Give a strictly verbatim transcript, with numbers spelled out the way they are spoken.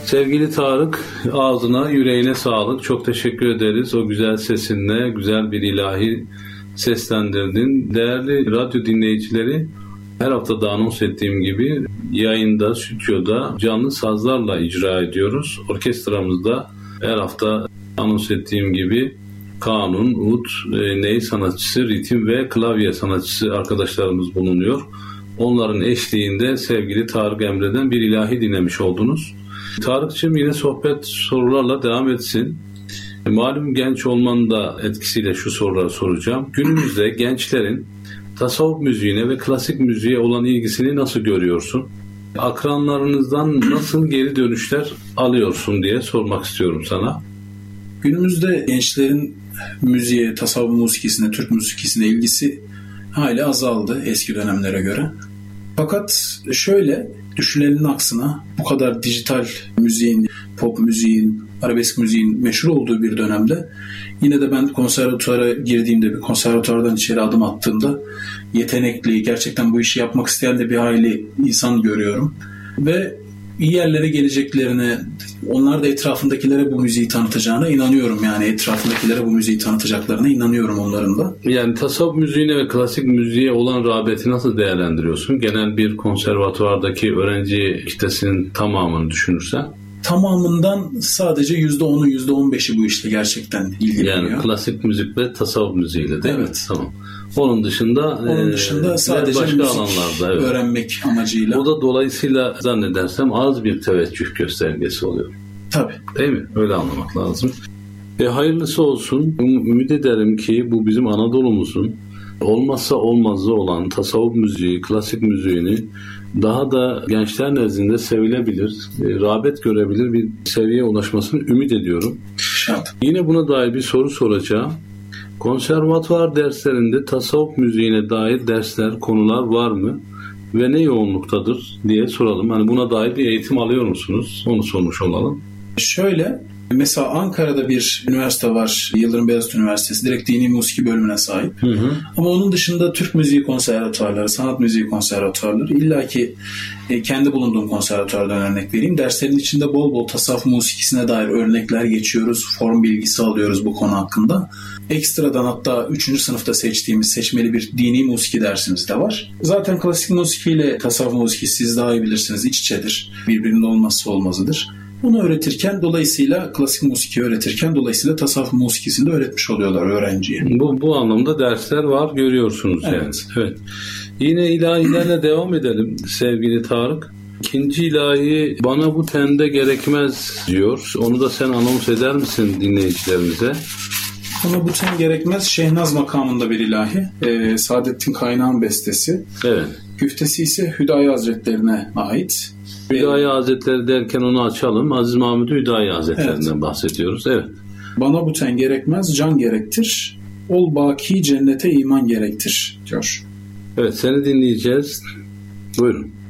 Sevgili Tarık, ağzına, yüreğine sağlık. Çok teşekkür ederiz. O güzel sesinle güzel bir ilahi seslendirdin. Değerli radyo dinleyicileri, her hafta da anons ettiğim gibi yayında, stüdyoda canlı sazlarla icra ediyoruz. Orkestramızda her hafta anons ettiğim gibi kanun, ud, e, ney sanatçısı, ritim ve klavye sanatçısı arkadaşlarımız bulunuyor. Onların eşliğinde sevgili Tarık Emre'den bir ilahi dinlemiş oldunuz. Tarık'cığım, yine sohbet sorularla devam etsin. Malum genç olmanın da etkisiyle şu soruları soracağım. Günümüzde gençlerin tasavvuf müziğine ve klasik müziğe olan ilgisini nasıl görüyorsun? Akranlarınızdan nasıl geri dönüşler alıyorsun diye sormak istiyorum sana. Günümüzde gençlerin müziğe, tasavvuf musikisine, Türk musikisine ilgisi hala azaldı eski dönemlere göre. Fakat şöyle, düşünenin aksına bu kadar dijital müziğin, pop müziğin, arabesk müziğin meşhur olduğu bir dönemde yine de ben konservatuvara girdiğimde, bir konservatuvardan içeri adım attığımda yetenekli, gerçekten bu işi yapmak isteyen de bir hayli insan görüyorum. Ve iyi yerlere geleceklerine, onlar da etrafındakilere bu müziği tanıtacağına inanıyorum. Yani etrafındakilere bu müziği tanıtacaklarına inanıyorum onların da. Yani tasavvuf müziğine ve klasik müziğe olan rağbeti nasıl değerlendiriyorsun? Genel bir konservatuvardaki öğrenci kitlesinin tamamını düşünürsen. Tamamından sadece yüzde onu, yüzde on beşi bu işle gerçekten ilgileniyor. Yani klasik müzik ve tasavvuf müziğiyle değil evet. mi? Tamam. Onun dışında, Onun dışında sadece başka müzik alanlarda evet. öğrenmek amacıyla. O da dolayısıyla zannedersem az bir teveccüh göstergesi oluyor. Tabii. Değil mi? Öyle anlamak lazım. E, hayırlısı olsun. Ümit ederim ki bu bizim Anadolu'muzun olmazsa olmazı olan tasavvuf müziği, klasik müziğini daha da gençler nezdinde sevilebilir, e, rağbet görebilir bir seviyeye ulaşmasını ümit ediyorum. Şart. Yine buna dair bir soru soracağım. Konservatuvar derslerinde tasavvuf müziğine dair dersler, konular var mı? Ve ne yoğunluktadır diye soralım. Hani buna dair bir eğitim alıyor musunuz? Onu sormuş olalım. Şöyle, mesela Ankara'da bir üniversite var, Yıldırım Beyazıt Üniversitesi, direkt dini musiki bölümüne sahip. Hı hı. Ama onun dışında Türk müziği konservatuvarları, sanat müziği konservatuvarları, illa ki e, kendi bulunduğum konservatuvardan örnek vereyim. Derslerin içinde bol bol tasavvuf musikisine dair örnekler geçiyoruz, form bilgisi alıyoruz bu konu hakkında. Ekstradan hatta üçüncü sınıfta seçtiğimiz seçmeli bir dini musiki dersimiz de var. Zaten klasik musikiyle tasavvuf musiki siz daha iyi bilirsiniz, iç içedir. Birbirinin olmazsa olmazıdır. Bunu öğretirken dolayısıyla klasik musiki öğretirken dolayısıyla tasavvuf musikisini de öğretmiş oluyorlar öğrenciye. Bu, bu anlamda dersler var, görüyorsunuz yani. Evet. Evet. Yine ilahilerle devam edelim sevgili Tarık. İkinci ilahi bana bu tende gerekmez diyor. Onu da sen anons eder misin dinleyicilerimize? Bana bu ten gerekmez Şehnaz makamında bir ilahi. Ee, Saadettin Kaynağ'ın bestesi. Evet. Güftesi ise Hüdayi Hazretlerine ait. Hüdayi Hazretleri derken onu açalım. Aziz Mahmud Hüdayi Hazretlerinden evet. bahsediyoruz. Evet. Bana bu ten gerekmez, can gerektir. Ol baki cennete iman gerektir diyor. Evet, seni dinleyeceğiz. Buyurun.